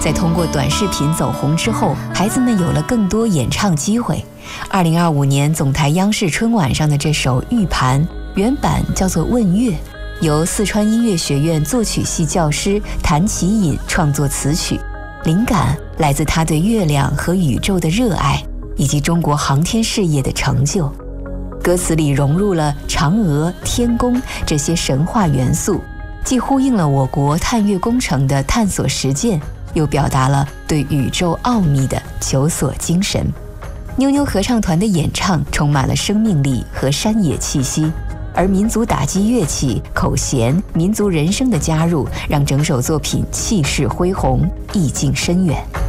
在通过短视频走红之后，孩子们有了更多演唱机会。2025年总台央视春晚上的这首《玉盘》，原版叫做《问月》，由四川音乐学院作曲系教师谭启隐创作词曲，灵感来自他对月亮和宇宙的热爱，以及中国航天事业的成就。歌词里融入了嫦娥、天宫这些神话元素，既呼应了我国探月工程的探索实践，又表达了对宇宙奥秘的求索精神。妞妞合唱团的演唱充满了生命力和山野气息，而民族打击乐器、口弦、民族人声的加入，让整首作品气势恢宏，意境深远。